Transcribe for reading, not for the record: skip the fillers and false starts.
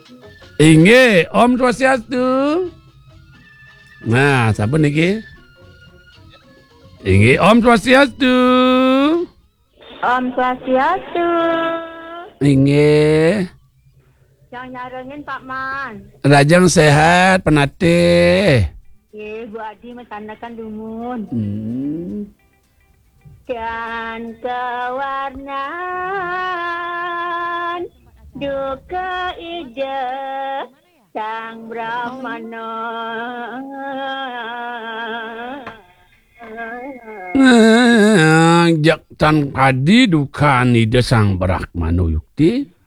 Inggih, Om Swastiastu. Nah, siapa niki? Inggih, Om Swastiastu. Om Swastiastu. Inggih. Yang nyarengin Pak Man. Rajang sehat, penate. Bu Adi menandakan dumun. Hmm. Dan kewarnaan duka ide sang Brahmana. Jak tan kadi duka nida sang Brahmana yukti.